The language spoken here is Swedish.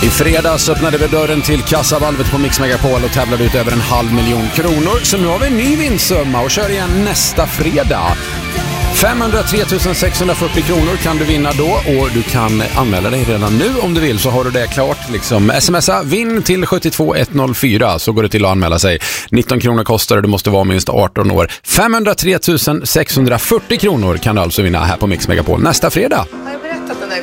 I fredags öppnade vi dörren till kassavalvet på Mix Megapol och tävlade ut över 500 000 kronor. Så nu har vi en ny vinstsumma och kör igen nästa fredag. 503 640 kronor kan du vinna då, och du kan anmäla dig redan nu om du vill, så har du det klart. Liksom smsa vinn till 72104 så går det till att anmäla sig. 19 kronor kostar det, du måste vara minst 18 år. 503 640 kronor kan du alltså vinna här på Mix Megapol nästa fredag. Har jag berättat den där